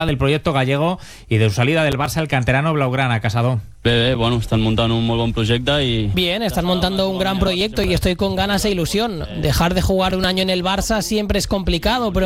del proyecto gallego y de su salida del Barça el canterano blaugrana. Casado. Bueno, están montando un muy buen proyecto y... Bien, están montando un gran proyecto y estoy con ganas e ilusión. Dejar de jugar un año en el Barça siempre es complicado, pero